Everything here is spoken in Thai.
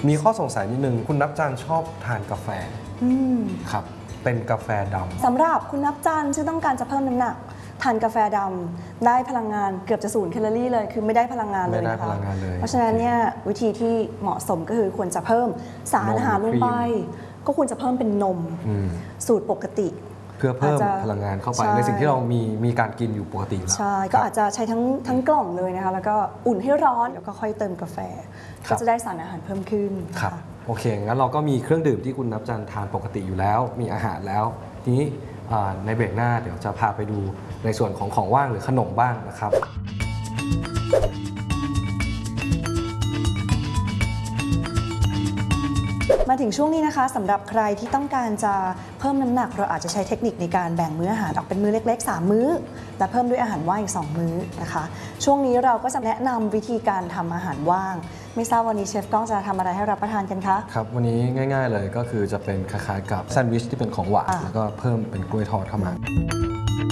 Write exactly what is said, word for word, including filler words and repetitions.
มีข้อสงสัยนิดนึงคุณนับจันชอบทานกาแฟครับเป็นกาแฟดำสำหรับคุณนับจันที่ต้องการจะเพิ่มน้ำหนักทานกาแฟดำได้พลังงานเกือบจะศูนย์แคลอรี่เลยคือไม่ได้พลังงานเลยนะคะเพราะฉะนั้นเนี่ยวิธีที่เหมาะสมก็คือควรจะเพิ่มสารอาหารลงไปก็ควรจะเพิ่มเป็นนมสูตรปกติเพื่อเพิ่มพลังงานเข้าไปในสิ่งที่เรามีมีการกินอยู่ปกติใช่ก็อาจจะใช้ทั้งทั้งกล่องเลยนะคะแล้วก็อุ่นให้ร้อนแล้วก็ค่อยเติมกาแฟก็จะได้สารอาหารเพิ่มขึ้นครับโอเคงั้นเราก็มีเครื่องดื่มที่คุณนับจันทานปกติอยู่แล้วมีอาหารแล้วทีนี้ในเบรกหน้าเดี๋ยวจะพาไปดูในส่วนของของว่างหรือขนมบ้างนะครับมาถึงช่วงนี้นะคะสำหรับใครที่ต้องการจะเพิ่มน้ำหนักเราอาจจะใช้เทคนิคในการแบ่งมื้ออาหารออกเป็นมื้อเล็กๆสามมื้อและเพิ่มด้วยอาหารว่างอีกสองมื้อนะคะช่วงนี้เราก็จะแนะนำวิธีการทำอาหารว่างไม่ทราบวันนี้เชฟก้องจะทำอะไรให้รับประทานกันคะครับวันนี้ง่ายๆเลยก็คือจะเป็นคล้ายๆกับแซนด์วิชที่เป็นของหวานแล้วก็เพิ่มเป็นกล้วยทอดเข้ามา